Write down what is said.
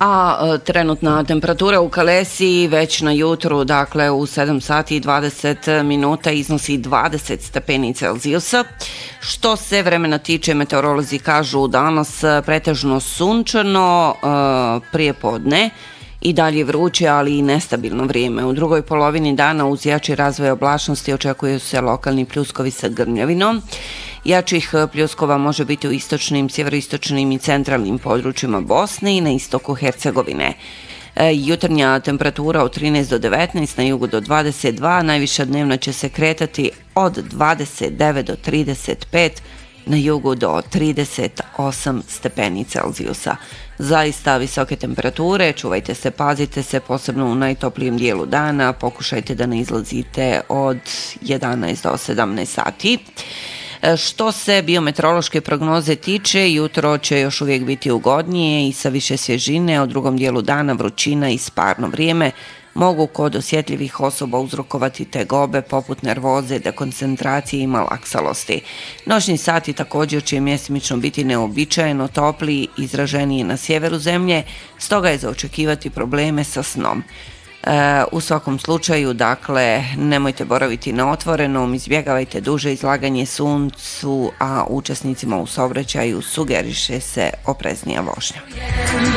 A trenutna temperatura u Kalesiji već na jutru, dakle u 7 sati i 20 minuta iznosi 20 stepeni Celzijusa. Što se vremena tiče, meteorolozi kažu danas pretežno sunčano, prije podne i dalje vruće, ali i nestabilno vrijeme. U drugoj polovini dana uz jači razvoj oblačnosti očekuju se lokalni pljuskovi sa grmljavinom. Jačih pljuskova može biti u istočnim, sjeveroistočnim i centralnim područjima Bosne i na istoku Hercegovine. Jutarnja temperatura od 13 do 19, na jugu do 22, najviša dnevna će se kretati od 29 do 35, na jugu do 38 stepeni Celzijusa. Zaista visoke temperature, čuvajte se, pazite se, posebno u najtoplijem dijelu dana, pokušajte da ne izlazite od 11 do 17 sati. Što se biometeorološke prognoze tiče, jutro će još uvijek biti ugodnije i sa više svježine, a u drugom dijelu dana vrućina i sparno vrijeme mogu kod osjetljivih osoba uzrokovati tegobe poput nervoze, dekoncentracije i malaksalosti. Noćni sati također će mjestimično biti neobičajeno topli, izraženiji na sjeveru zemlje, stoga je za očekivati probleme sa snom. U svakom slučaju, dakle, nemojte boraviti na otvorenom, izbjegavajte duže izlaganje suncu, a učesnicima u saobraćaju sugeriše se opreznija vožnja.